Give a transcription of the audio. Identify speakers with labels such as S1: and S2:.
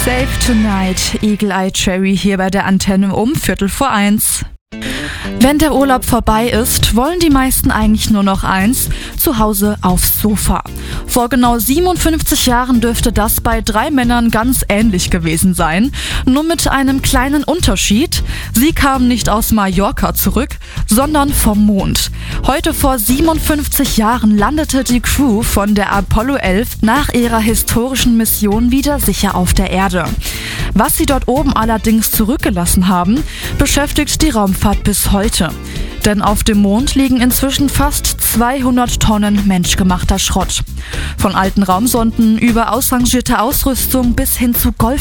S1: Save Tonight, Eagle Eye Cherry hier bei der Antenne um 1:15. Wenn der Urlaub vorbei ist, wollen die meisten eigentlich nur noch eins: zu Hause aufs Sofa. Vor genau 57 Jahren dürfte das bei 3 Männern ganz ähnlich gewesen sein. Nur mit einem kleinen Unterschied: Sie kamen nicht aus Mallorca zurück, sondern vom Mond. Heute vor 57 Jahren landete die Crew von der Apollo 11 nach ihrer historischen Mission wieder sicher auf der Erde. Was sie dort oben allerdings zurückgelassen haben, beschäftigt die Raumfahrt bis heute. Denn auf dem Mond liegen inzwischen fast 200 Tonnen menschgemachter Schrott. Von alten Raumsonden über ausrangierte Ausrüstung bis hin zu